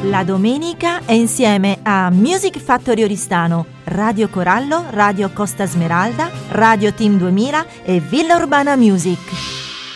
La domenica è insieme a Music Factory Oristano, Radio Corallo, Radio Costa Smeralda, Radio Team 2000 e Villa Urbana Music.